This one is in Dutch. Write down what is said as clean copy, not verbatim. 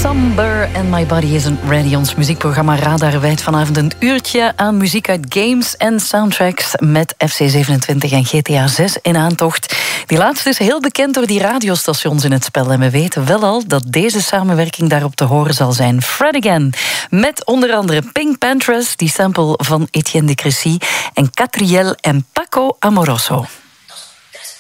Somber and My Body Isn't Ready. Ons muziekprogramma Radar wijdt vanavond een uurtje aan muziek uit games en soundtracks met FC27 en GTA 6 in aantocht. Die laatste is heel bekend door die radiostations in het spel. En we weten wel al dat deze samenwerking daarop te horen zal zijn. Fred Again, met onder andere Pink Panthers, die sample van Etienne de Crécy, en Catriel en Paco Amoroso.